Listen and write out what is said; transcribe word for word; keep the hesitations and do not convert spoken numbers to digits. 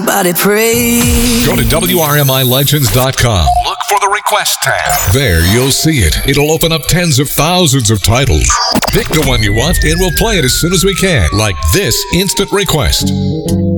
somebody pray. Go to W R M I Legends dot com. Look for the request tab. There you'll see it. It'll open up tens of thousands of titles. Pick the one you want and we'll play it as soon as we can, like this instant request.